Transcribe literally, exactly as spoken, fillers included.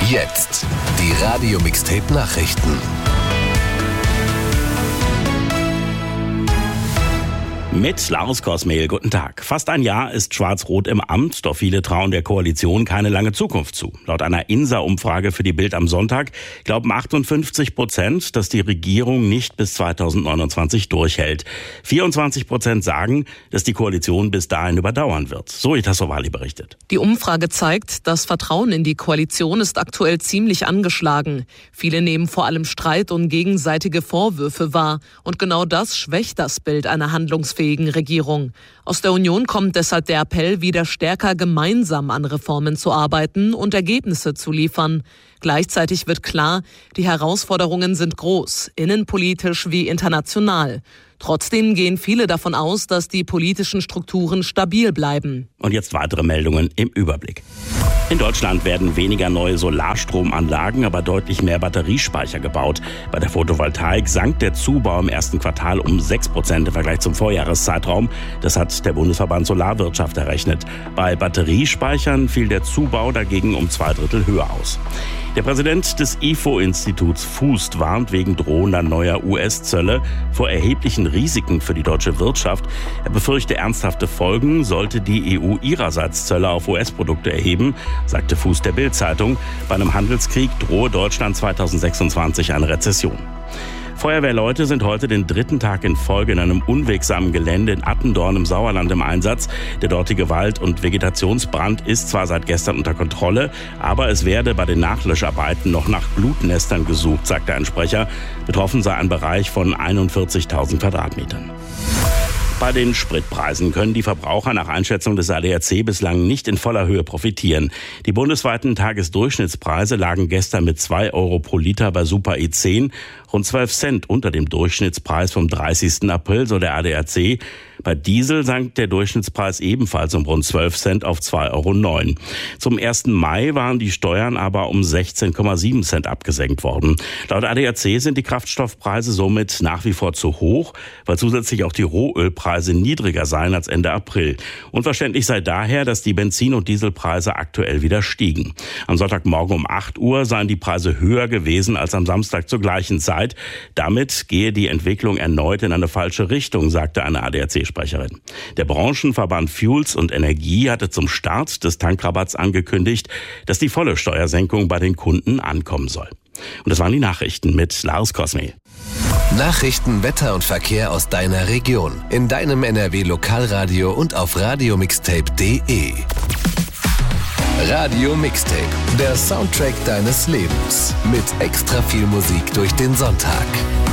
Jetzt die Radio-Mixtape-Nachrichten. Mit Lars Kosmehl, guten Tag. Fast ein Jahr ist Schwarz-Rot im Amt, doch viele trauen der Koalition keine lange Zukunft zu. Laut einer INSA-Umfrage für die Bild am Sonntag glauben achtundfünfzig Prozent, dass die Regierung nicht bis zweitausendneunundzwanzig durchhält. vierundzwanzig Prozent sagen, dass die Koalition bis dahin überdauern wird. Zoe Tassovali berichtet. Die Umfrage zeigt, das Vertrauen in die Koalition ist aktuell ziemlich angeschlagen. Viele nehmen vor allem Streit und gegenseitige Vorwürfe wahr. Und genau das schwächt das Bild einer handlungsfähigen Regierung. Aus der Union kommt deshalb der Appell, wieder stärker gemeinsam an Reformen zu arbeiten und Ergebnisse zu liefern. Gleichzeitig wird klar, die Herausforderungen sind groß, innenpolitisch wie international. Trotzdem gehen viele davon aus, dass die politischen Strukturen stabil bleiben. Und jetzt weitere Meldungen im Überblick. In Deutschland werden weniger neue Solarstromanlagen, aber deutlich mehr Batteriespeicher gebaut. Bei der Photovoltaik sank der Zubau im ersten Quartal um sechs Prozent im Vergleich zum Vorjahreszeitraum. Das hat der Bundesverband Solarwirtschaft errechnet. Bei Batteriespeichern fiel der Zubau dagegen um zwei Drittel höher aus. Der Präsident des I F O-Instituts Fust warnt wegen drohender neuer U S-Zölle vor erheblichen Risiken für die deutsche Wirtschaft. Er befürchte ernsthafte Folgen, sollte die E U ihrerseits Zölle auf U S-Produkte erheben, sagte Fust der Bild-Zeitung. Bei einem Handelskrieg drohe Deutschland zweitausendsechsundzwanzig eine Rezession. Feuerwehrleute sind heute den dritten Tag in Folge in einem unwegsamen Gelände in Attendorn im Sauerland im Einsatz. Der dortige Wald- und Vegetationsbrand ist zwar seit gestern unter Kontrolle, aber es werde bei den Nachlöscharbeiten noch nach Glutnestern gesucht, sagte ein Sprecher. Betroffen sei ein Bereich von einundvierzigtausend Quadratmetern. Bei den Spritpreisen können die Verbraucher nach Einschätzung des A D A C bislang nicht in voller Höhe profitieren. Die bundesweiten Tagesdurchschnittspreise lagen gestern mit zwei Euro pro Liter bei Super E zehn, rund zwölf Cent unter dem Durchschnittspreis vom dreißigsten April, so der A D A C. Bei Diesel sank der Durchschnittspreis ebenfalls um rund zwölf Cent auf zwei Euro neun. Zum ersten Mai waren die Steuern aber um sechzehn Komma sieben Cent abgesenkt worden. Laut A D A C sind die Kraftstoffpreise somit nach wie vor zu hoch, weil zusätzlich auch die Rohölpreise niedriger seien als Ende April. Unverständlich sei daher, dass die Benzin- und Dieselpreise aktuell wieder stiegen. Am Sonntagmorgen um acht Uhr seien die Preise höher gewesen als am Samstag zur gleichen Zeit. Damit gehe die Entwicklung erneut in eine falsche Richtung, sagte eine A D A C-Sprecherin. Der Branchenverband Fuels und Energie hatte zum Start des Tankrabatts angekündigt, dass die volle Steuersenkung bei den Kunden ankommen soll. Und das waren die Nachrichten mit Lars Kosmehl. Nachrichten, Wetter und Verkehr aus deiner Region. In deinem N R W-Lokalradio und auf radiomixtape punkt de. Radio Mixtape, der Soundtrack deines Lebens. Mit extra viel Musik durch den Sonntag.